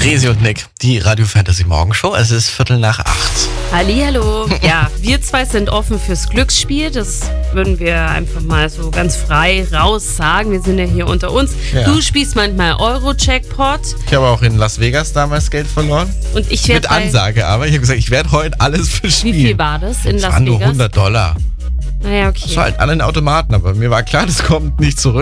Resi und Nick, die Radio Fantasy Morgenshow. Es ist 7:45. Hallihallo. Ja, wir zwei sind offen fürs Glücksspiel. Das würden wir einfach mal so ganz frei raus sagen. Wir sind ja hier unter uns. Ja. Du spielst manchmal Euro-Jackpot. Ich habe auch in Las Vegas damals Geld verloren. Und ich werde Mit Ansage aber. Ich habe gesagt, ich werde heute alles verspielen. Wie viel war das in Das Las waren nur Vegas? $100. Naja, okay. Das war halt an den Automaten, aber mir war klar, das kommt nicht zurück.